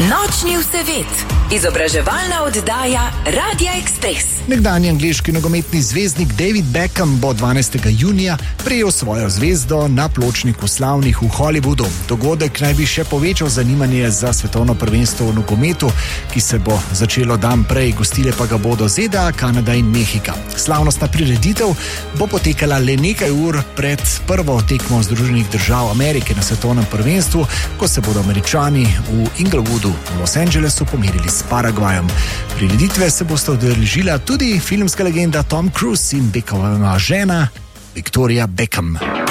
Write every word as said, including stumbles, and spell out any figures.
Nočni vsevet, izobraževalna oddaja Radia Express. Nekdanji angleški nogometni zvezdnik David Beckham bo dvanajstega junija prejel svojo zvezdo na pločniku slavnih v Hollywoodu. Dogodek naj bi še povečal zanimanje za svetovno prvenstvo v nogometu, ki se bo začelo dan prej, gostile pa ga bodo Z D A, Kanada in Mehika. Slavnostna prireditev bo potekala le nekaj ur pred prvo tekmo Združenih držav Amerike na svetovnem prvenstvu, ko se bodo Američani v Inglewoodu v Los Angelesu pomerili s Paragvajem. Prireditve se bosta udeležila tudi filmska legenda Tom Cruise in Beckhamova žena Victoria Beckham.